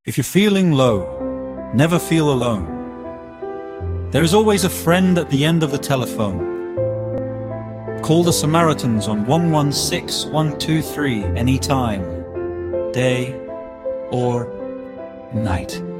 If you're feeling low, never feel alone. There is always a friend at the end of the telephone. Call the Samaritans on 116 123 anytime, day or night.